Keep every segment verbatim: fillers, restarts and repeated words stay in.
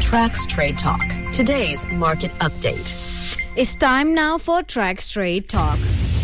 Trax Trade Talk, today's market update. It's time now for Trax Trade Talk.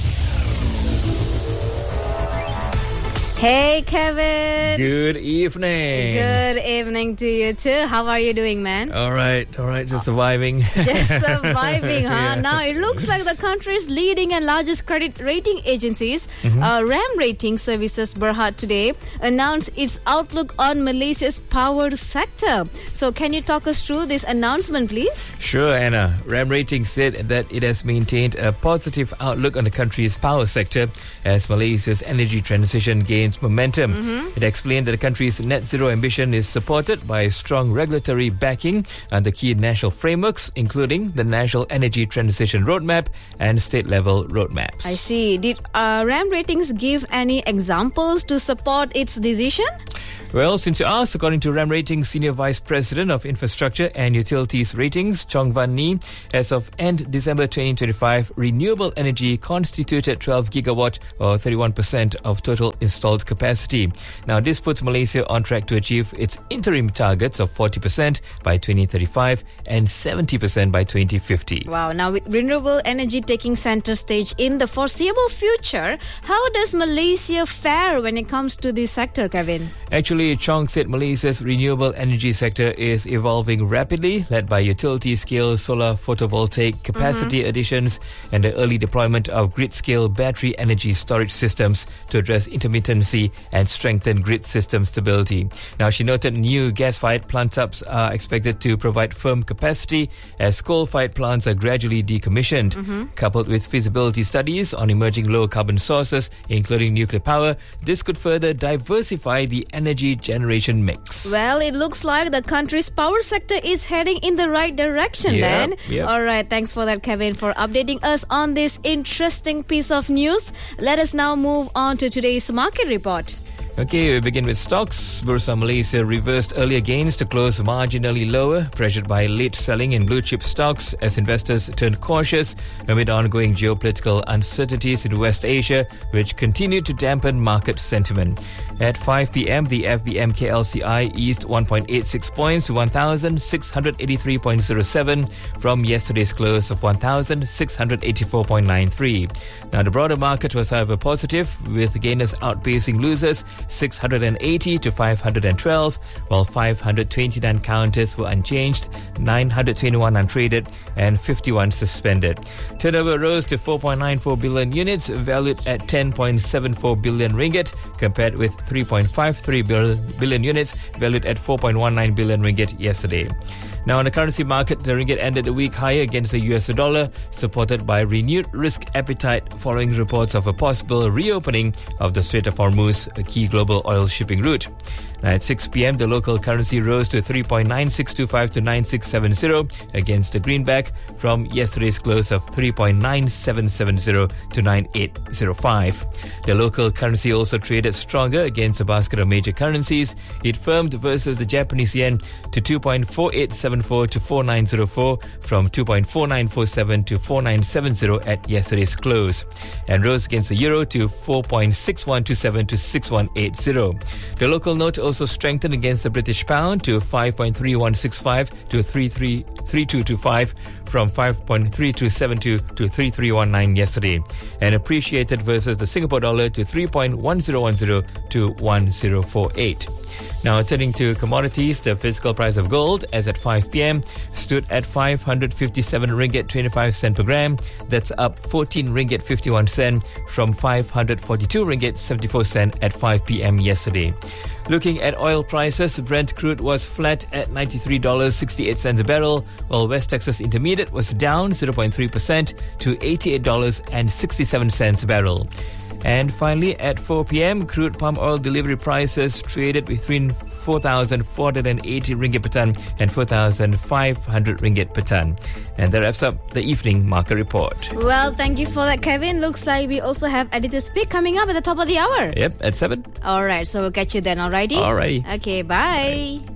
Hey, Kevin. Good evening. Good evening to you too. How are you doing, man? All right, all right, just surviving. Just surviving, huh? Yeah. Now, it looks like the country's leading and largest credit rating agencies, mm-hmm. uh, RAM Rating Services Berhad today, announced its outlook on Malaysia's power sector. So, can you talk us through this announcement, please? Sure, Anna. RAM Rating said that it has maintained a positive outlook on the country's power sector as Malaysia's energy transition gains momentum. Mm-hmm. It explained that the country's net zero ambition is supported by strong regulatory backing and the key national frameworks, including the National Energy Transition Roadmap and state-level roadmaps. I see. Did uh, RAM Ratings give any examples to support its decision? Well, since you asked, according to RAM Ratings Senior Vice President of Infrastructure and Utilities Ratings, Chong Van Nee, as of end December twenty twenty-five, renewable energy constituted twelve gigawatt or thirty-one percent of total installed capacity. Now, this puts Malaysia on track to achieve its interim targets of forty percent by twenty thirty-five and seventy percent by twenty fifty. Wow. Now, with renewable energy taking center stage in the foreseeable future, how does Malaysia fare when it comes to this sector, Kevin? Actually, Chong said Malaysia's renewable energy sector is evolving rapidly, led by utility-scale solar photovoltaic capacity mm-hmm. additions and the early deployment of grid-scale battery energy storage systems to address intermittency and strengthen grid system stability. Now, she noted new gas-fired plant-ups are expected to provide firm capacity as coal-fired plants are gradually decommissioned. Mm-hmm. Coupled with feasibility studies on emerging low-carbon sources, including nuclear power, this could further diversify the energy generation mix. Well, it looks like the country's power sector is heading in the right direction yep, then. Yep. All right, thanks for that, Kevin, for updating us on this interesting piece of news. Let us now move on to today's market report. Okay, we begin with stocks. Bursa Malaysia reversed earlier gains to close marginally lower, pressured by late selling in blue chip stocks as investors turned cautious amid ongoing geopolitical uncertainties in West Asia, which continued to dampen market sentiment. At five p.m, the F B M K L C I eased one point eight six points to one thousand six hundred eighty-three point zero seven from yesterday's close of one thousand six hundred eighty-four point nine three. Now, the broader market was, however, positive, with gainers outpacing losers six hundred eighty to five hundred twelve, while five hundred twenty-nine counters were unchanged, nine hundred twenty-one untraded, and fifty-one suspended. Turnover rose to four point nine four billion units, valued at ten point seven four billion ringgit, compared with three point five three billion units, valued at four point one nine billion ringgit yesterday. Now, on the currency market, the ringgit ended the week higher against the U S dollar, supported by renewed risk appetite following reports of a possible reopening of the Strait of Hormuz, a key global oil shipping route. Now, at six p.m, the local currency rose to three point nine six two five to nine six seven zero against the greenback from yesterday's close of three point nine seven seven zero to nine eight zero five. The local currency also traded stronger against a basket of major currencies. It firmed versus the Japanese yen to two point four eight seven four to four nine zero four from two point four nine four seven to four nine seven zero at yesterday's close, and rose against the euro to four point six one two seven to six one eight zero. The local note also strengthened against the British pound to five point three one six five to three three three two two five from five point three two seven two to three three one nine yesterday, and appreciated versus the Singapore dollar to three point one zero one zero to one zero four eight. Now, turning to commodities, the physical price of gold, as at five p.m, stood at five hundred fifty-seven ringgit twenty-five cent per gram. That's up fourteen ringgit fifty-one cent from five hundred forty-two ringgit seventy-four cent at five p.m. yesterday. Looking at oil prices, Brent crude was flat at ninety-three dollars and sixty-eight cents a barrel, while West Texas Intermediate was down zero point three percent to eighty-eight dollars and sixty-seven cents a barrel. And finally, at four p.m, crude palm oil delivery prices traded between four thousand four hundred eighty ringgit per ton and four thousand five hundred ringgit per ton. And that wraps up the evening market report. Well, thank you for that, Kevin. Looks like we also have Editor's Pick coming up at the top of the hour. Yep, at seven. All right, so we'll catch you then, alrighty? Alrighty. Okay, bye. Bye.